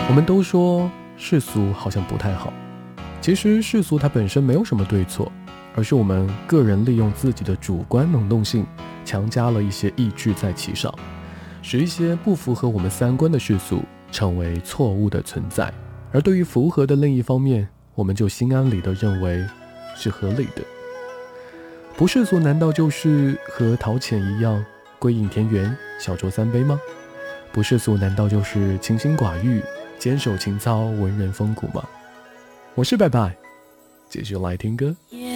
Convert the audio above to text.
我们都说世俗好像不太好，其实世俗它本身没有什么对错，而是我们个人利用自己的主观能动性，强加了一些意志在其上，使一些不符合我们三观的世俗成为错误的存在，而对于符合的另一方面，我们就心安理得认为是合理的。不世俗难道就是和陶潜一样归隐田园，小酌三杯吗？不世俗难道就是清心寡欲，坚守情操，文人风骨吗？我是拜拜，继续来听歌。